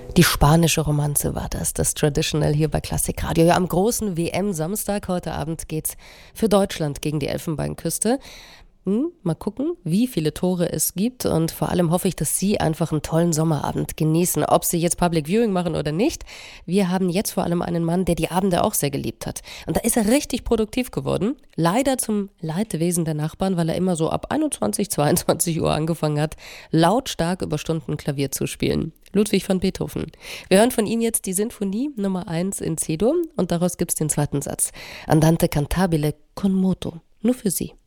Die spanische Romanze war das Traditional hier bei Klassik Radio. Ja, am großen WM-Samstag, heute Abend geht's für Deutschland gegen die Elfenbeinküste. Mal gucken, wie viele Tore es gibt und vor allem hoffe ich, dass Sie einfach einen tollen Sommerabend genießen, ob Sie jetzt Public Viewing machen oder nicht. Wir haben jetzt vor allem einen Mann, der die Abende auch sehr geliebt hat. Und da ist er richtig produktiv geworden. Leider zum Leidwesen der Nachbarn, weil er immer so ab 21, 22 Uhr angefangen hat, lautstark über Stunden Klavier zu spielen. Ludwig van Beethoven. Wir hören von ihm jetzt die Sinfonie Nummer 1 in C-Dur und daraus gibt's den zweiten Satz. Andante cantabile con moto. Nur für Sie.